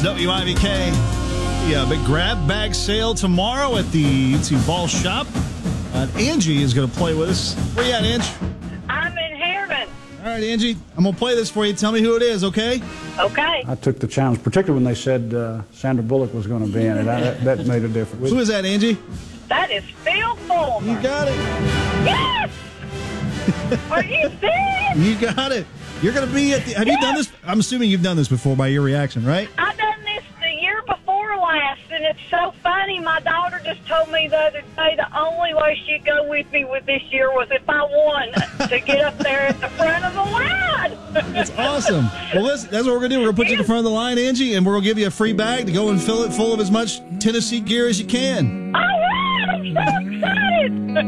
WIVK. Yeah, big grab bag sale tomorrow at the UT Ball Shop. Angie is going to play with us. Where you at, Angie? I'm in Harriman. All right, Angie, I'm going to play this for you. Tell me who it is, okay? Okay. I took the challenge, particularly when they said Sandra Bullock was going to be in it. That made a difference. Who is that, Angie? That is Phil Fulmer. You got it. Yes! Are you serious? You got it. You're going to be at the... Have you done this? I'm assuming you've done this before by your reaction, right? I done this the year before last, and it's so funny. My daughter just told me the other day the only way she'd go with me with this year was if I won to get up there at the front of the line. That's awesome. Well, listen, that's what we're going to do. We're going to put you at the front of the line, Angie, and we're going to give you a free bag to go and fill it full of as much Tennessee gear as you can. All right, I'm so